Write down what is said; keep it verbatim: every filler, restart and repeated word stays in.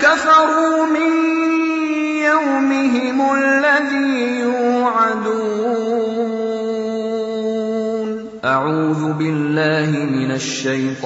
كَفَرُوا مِن يَوْمِهِمُ الَّذِي يُوعَدُونَ أَعُوذُ بِاللَّهِ مِنَ الشَّيْطَانِ